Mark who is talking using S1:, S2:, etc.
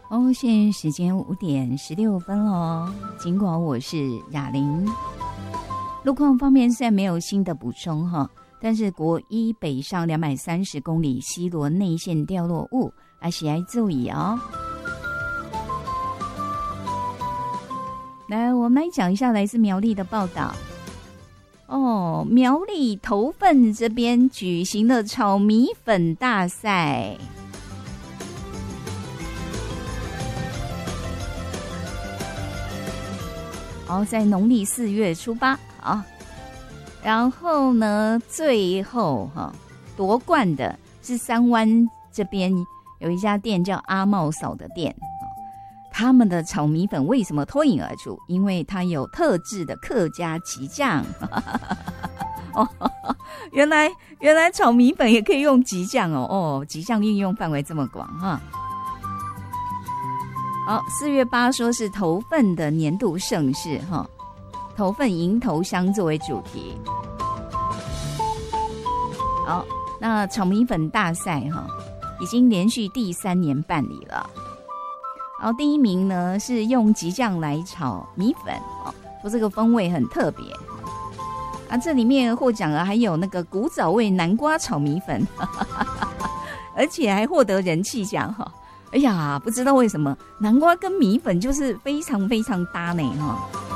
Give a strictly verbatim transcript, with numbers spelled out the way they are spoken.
S1: 哦，现在时间五点十六分哦。尽管我是雅玲，路况方面虽然没有新的补充哈，但是国一北上两百三十公里西螺内线掉落物，还是要注意哦。来，我们来讲一下来自苗栗的报道。哦，苗栗头份这边举行了炒米粉大赛。好，在农历四月初八啊，然后呢，最后哈、啊、夺冠的是三湾这边有一家店叫阿茂嫂的店，他们的炒米粉为什么脱颖而出？因为它有特制的客家旗酱。哦，原来原来炒米粉也可以用旗酱哦，哦，旗酱运用范围这么广哈。好，四月八说是头份的年度盛事哈，头份迎头香作为主题。好，那炒米粉大赛哈，已经连续第三年办理了。然后第一名呢是用吉酱来炒米粉哦，说这个风味很特别。啊，这里面获奖了还有那个古早味南瓜炒米粉，而且还获得人气奖哈。哎呀，不知道为什么南瓜跟米粉就是非常非常搭呢哈。